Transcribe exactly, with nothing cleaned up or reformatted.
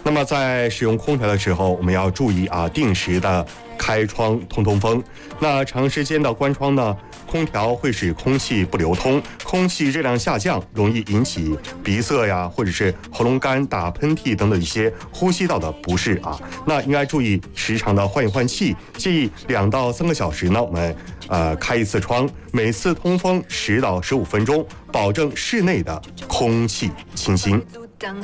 那么在使用空调的时候，我们要注意啊，定时的开窗通通风。那长时间的关窗呢，空调会使空气不流通，空气热量下降，容易引起鼻塞呀，或者是喉咙干、打喷嚏等等一些呼吸道的不适啊。那应该注意时常的换一换气，建议两到三个小时呢，我们呃开一次窗，每次通风十到十五分钟，保证室内的空气清新。